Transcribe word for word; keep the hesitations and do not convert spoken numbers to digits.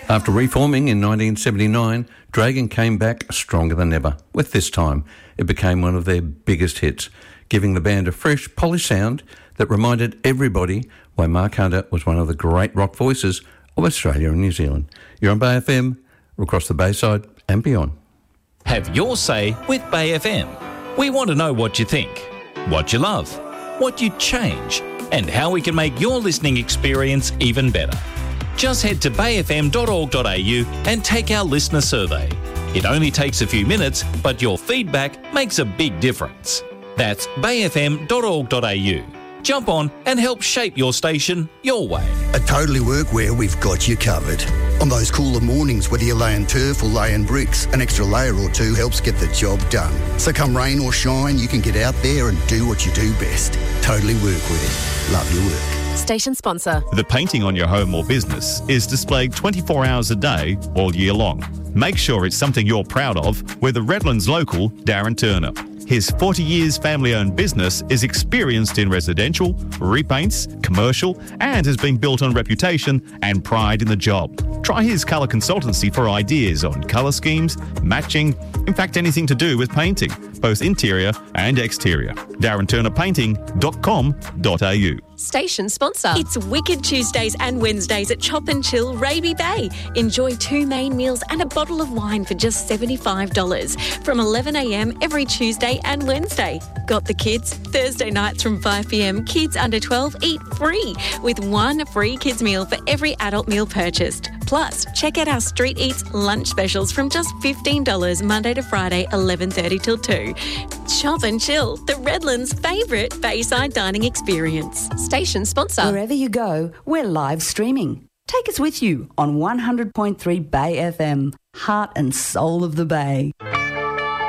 After reforming in nineteen seventy-nine, Dragon came back stronger than ever, with this time it became one of their biggest hits, giving the band a fresh, polished sound that reminded everybody why Mark Hunter was one of the great rock voices of Australia and New Zealand. You're on Bay F M, across the Bayside and beyond. Have your say with Bay F M. We want to know what you think, what you love, what you'd change, and how we can make your listening experience even better. Just head to bay f m dot org dot a u and take our listener survey. It only takes a few minutes, but your feedback makes a big difference. That's bay f m dot org dot a u. Jump on and help shape your station your way. At Totally Workwear, we've got you covered. On those cooler mornings, whether you're laying turf or laying bricks, an extra layer or two helps get the job done. So come rain or shine, you can get out there and do what you do best. Totally Workwear. Love your work. Station sponsor. The painting on your home or business is displayed twenty-four hours a day, all year long. Make sure it's something you're proud of with the Redlands local, Darren Turner. His forty years family-owned business is experienced in residential, repaints, commercial, and has been built on reputation and pride in the job. Try his colour consultancy for ideas on colour schemes, matching, in fact anything to do with painting, both interior and exterior. darren turner painting dot com dot a u. Station sponsor. It's Wicked Tuesdays and Wednesdays at Chop and Chill Raby Bay. Enjoy two main meals and a bottle of wine for just seventy-five dollars from eleven a m every Tuesday and Wednesday. Got the kids? Thursday nights from five p m, kids under twelve eat free with one free kids meal for every adult meal purchased. Plus, check out our Street Eats lunch specials from just fifteen dollars Monday to Friday, eleven thirty till two. Chop and Chill, the Redlands' favourite Bayside dining experience. Station sponsor. Wherever you go, we're live streaming. Take us with you on one hundred point three Bay F M, heart and soul of the Bay.